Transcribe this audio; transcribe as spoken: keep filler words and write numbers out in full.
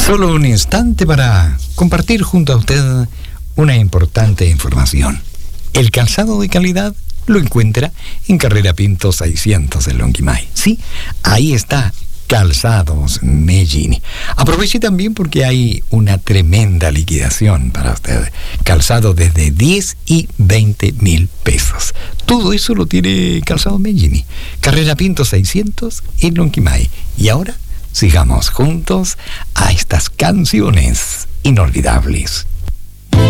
Solo un instante para compartir junto a usted una importante información. El calzado de calidad lo encuentra en Carrera Pinto seiscientos en Lonquimay. Sí, ahí está, Calzados Mellini. Aproveche también porque hay una tremenda liquidación para usted. Calzado desde diez y veinte mil pesos. Todo eso lo tiene Calzados Mellini. Carrera Pinto seiscientos en Lonquimay. Y ahora sigamos juntos a estas canciones inolvidables.